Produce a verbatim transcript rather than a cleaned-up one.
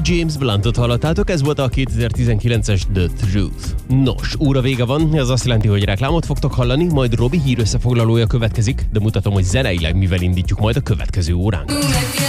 James Bluntot hallottátok, ez volt a kétezer-tizenkilences The Truth. Nos, óra vége van, ez azt jelenti, hogy reklámot fogtok hallani, majd Robi hírösszefoglalója következik, de mutatom, hogy zeneileg mivel indítjuk majd a következő óránkat.